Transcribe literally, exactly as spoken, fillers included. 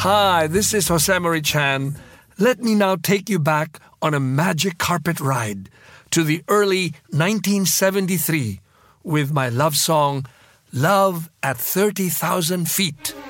Hi, this is Hosamori Chan. Let me now take you back on a magic carpet ride to the early nineteen seventy-three with my love song, Love at thirty thousand Feet.